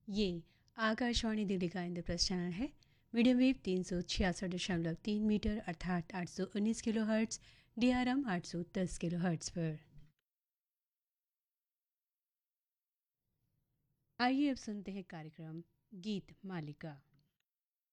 ये आकाशवाणी दिल्ली का इंद्रप्रस्थ चैनल है। मीडियम वेव 366.3 मीटर अर्थात 819 kilo hertz, DRM 810 kilo hertz पर। आइए अब सुनते हैं कार्यक्रम गीत मालिका।